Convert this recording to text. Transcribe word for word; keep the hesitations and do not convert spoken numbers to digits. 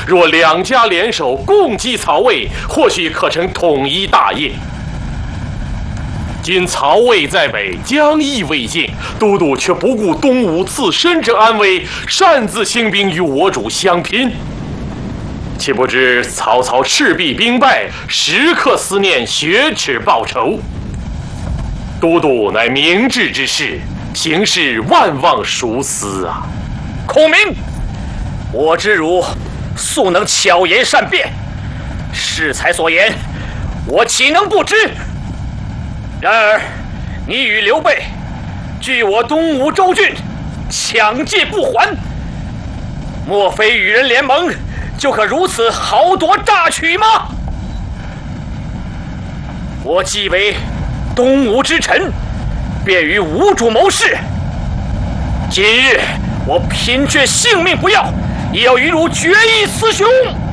若两家联手共击曹魏，或许可成统一大业。今曹魏在北，疆域未尽，都督却不顾东吴自身之安危，擅自兴兵与我主相拼。岂不知曹操赤壁兵败，时刻思念雪耻报仇。都督乃明智之士，行事万望孰思啊！ 孔明，我知汝素能巧言善辩，适才所言，我岂能不知？然而，你与刘备据我东吴州郡，抢界不还，莫非与人联盟就可如此豪夺诈取吗？我既为东吴之臣，便与吴主谋士。今日我拼却性命不要，也要与汝决一雌雄！